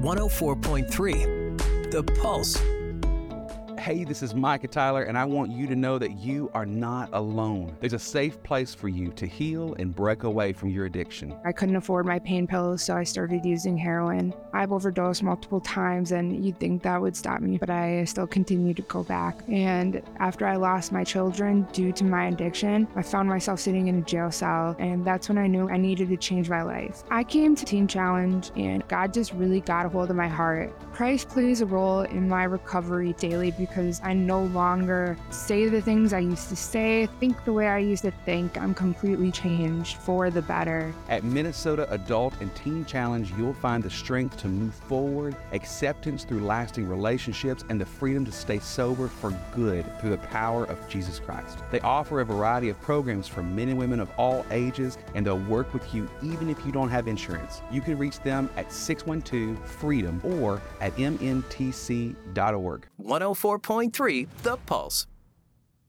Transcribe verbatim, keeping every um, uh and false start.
one oh four point three The Pulse. Hey, this is Micah Tyler, and I want you to know that you are not alone. There's a safe place for you to heal and break away from your addiction. I couldn't afford my pain pills, so I started using heroin. I've overdosed multiple times, and you'd think that would stop me, but I still continue to go back. And after I lost my children due to my addiction, I found myself sitting in a jail cell, and that's when I knew I needed to change my life. I came to Teen Challenge, and God just really got a hold of my heart. Christ plays a role in my recovery daily because I no longer say the things I used to say, think the way I used to think. I'm completely changed for the better. At Minnesota Adult and Teen Challenge, you'll find the strength to move forward, acceptance through lasting relationships, and the freedom to stay sober for good through the power of Jesus Christ. They offer a variety of programs for men and women of all ages, and they'll work with you even if you don't have insurance. You can reach them at six one two FREEDOM or at m n t c dot org. one oh four point three The Pulse.